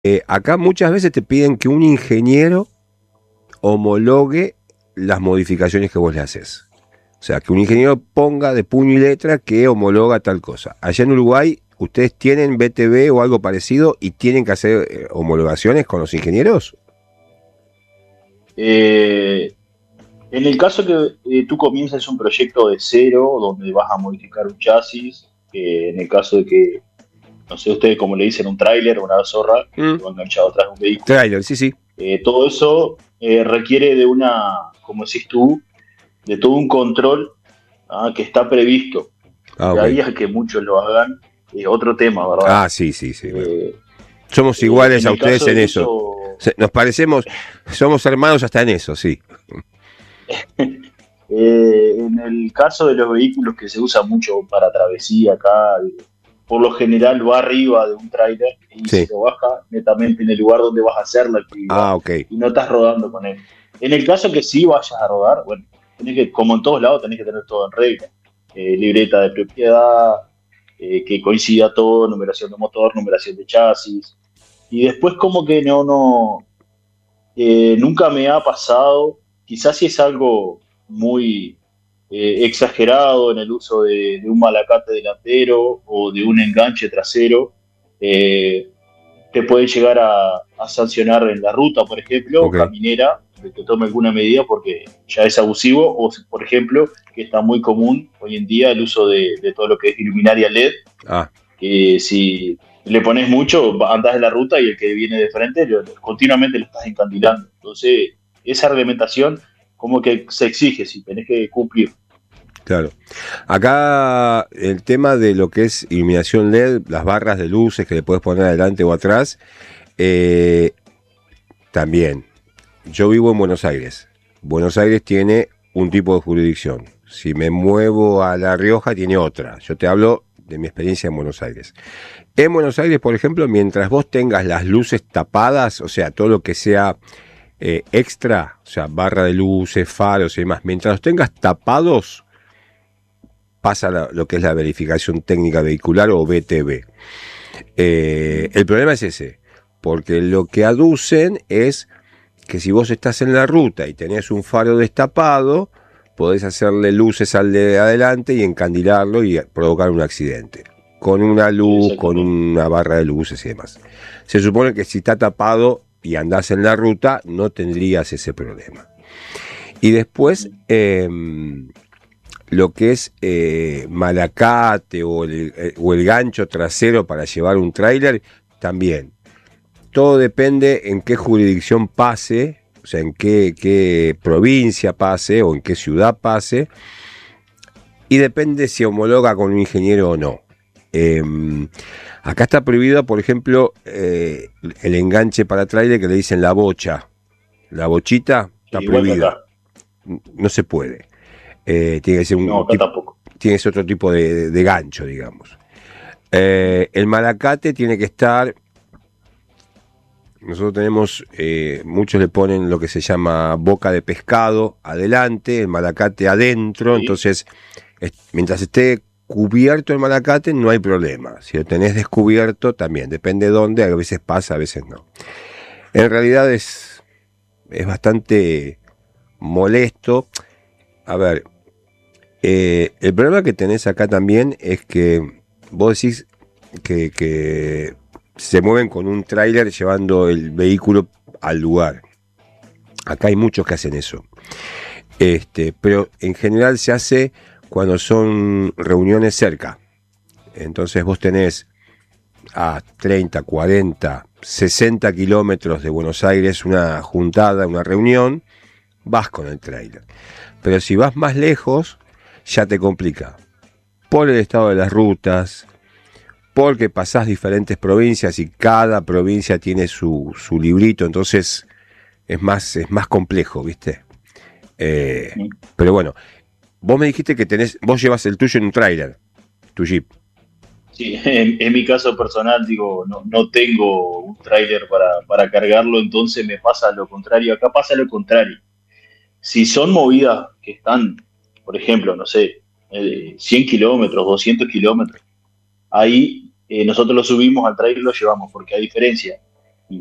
Acá muchas veces te piden que un ingeniero homologue las modificaciones que vos le haces. O sea, que un ingeniero ponga de puño y letra que homologa tal cosa. Allá en Uruguay, ¿ustedes tienen BTV o algo parecido y tienen que hacer homologaciones con los ingenieros? Eh, en el caso que tú comiences un proyecto de cero, donde vas a modificar un chasis, en el caso de que, no sé ustedes cómo le dicen, un tráiler o una zorra que Mm, va enganchado atrás de un vehículo, Trailer, sí, sí. todo eso requiere de una, como decís tú, de todo un control, que está previsto. Ah, De ok. ahí a que muchos lo hagan, es otro tema, ¿verdad? Ah, sí, sí, sí. Bueno. Eh, Somos iguales en a el ustedes caso en del eso. uso, Nos parecemos, somos hermanos hasta en eso, sí. en el caso de los vehículos que se usa mucho para travesía acá, por lo general va arriba de un tráiler y se Sí. lo baja netamente en el lugar donde vas a hacer la actividad Ah, ok. y no estás rodando con él. En el caso que sí vayas a rodar, bueno, tenés que, como en todos lados, tenés que tener todo en regla. Libreta de propiedad, que coincida todo, numeración de motor, numeración de chasis. Y después como que nunca me ha pasado, quizás si es algo muy exagerado en el uso de un malacate delantero o de un enganche trasero, eh, te pueden llegar a sancionar en la ruta, por ejemplo, Ok. caminera, de que tome alguna medida porque ya es abusivo, o por ejemplo, que está muy común hoy en día el uso de todo lo que es iluminaria LED, Ah, que si le pones mucho, andas en la ruta y el que viene de frente continuamente lo estás encandilando. Entonces, esa reglamentación como que se exige, si tenés que cumplir. claro. Acá el tema de lo que es iluminación LED, las barras de luces que le puedes poner adelante o atrás, eh, también. Yo vivo en Buenos Aires. Buenos Aires tiene un tipo de jurisdicción. Si me muevo a La Rioja, tiene otra. Yo te hablo de mi experiencia en Buenos Aires. En Buenos Aires, por ejemplo, mientras vos tengas las luces tapadas, o sea, todo lo que sea extra, o sea, barra de luces, faros y demás, mientras los tengas tapados, pasa lo que es la verificación técnica vehicular o BTV. El problema es ese, porque lo que aducen es que si vos estás en la ruta y tenés un faro destapado, podés hacerle luces al de adelante y encandilarlo y provocar un accidente. Con una Sí, luz, con exactamente. una barra de luces y demás. Se supone que si está tapado y andás en la ruta, no tendrías ese problema. Y después, lo que es malacate o el gancho trasero para llevar un tráiler, también. Todo depende en qué jurisdicción pase, o sea, en qué provincia pase o en qué ciudad pase, y depende si homologa con un ingeniero o no. Eh, Acá está prohibido, por ejemplo, el enganche para tráiler que le dicen la bocha. La bochita Sí, está igual que prohibida, acá. no se puede. Tiene que ser No, un acá tipo, tampoco. tiene que ser otro tipo de gancho, digamos. El malacate tiene que estar. Nosotros tenemos, muchos le ponen lo que se llama boca de pescado adelante, el malacate adentro, Sí, entonces mientras esté cubierto el malacate no hay problema. Si lo tenés descubierto también, depende de dónde, a veces pasa, a veces no. En realidad es bastante molesto. A ver, el problema que tenés acá también es que vos decís que se mueven con un tráiler llevando el vehículo al lugar. Acá hay muchos que hacen eso. Pero en general se hace cuando son reuniones cerca. Entonces vos tenés a 30, 40, 60 kilómetros de Buenos Aires una juntada, una reunión, vas con el tráiler. Pero si vas más lejos, ya te complica. Por el estado de las rutas, porque pasás diferentes provincias y cada provincia tiene su librito, entonces es más complejo, ¿viste? Pero bueno, vos me dijiste que vos llevas el tuyo en un tráiler, tu Jeep. sí. En mi caso personal, digo, no tengo un tráiler para cargarlo, entonces me pasa lo contrario. Acá pasa lo contrario. Si son movidas que están, por ejemplo, no sé, 100 kilómetros, 200 kilómetros, ahí nosotros lo subimos al trailer y lo llevamos, porque a diferencia